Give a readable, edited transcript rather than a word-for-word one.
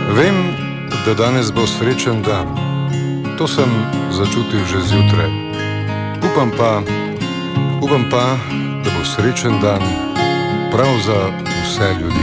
Vem, da danes bo srečen dan. To sem začutil že zjutraj. Upam pa, da bo srečen dan prav za vse ljudi.